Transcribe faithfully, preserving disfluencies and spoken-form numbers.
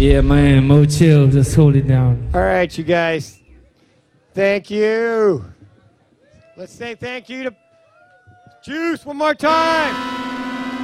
Yeah, man, Mo Chill, just hold it down. All right, you guys. Thank you. Let's say thank you to Juice one more time.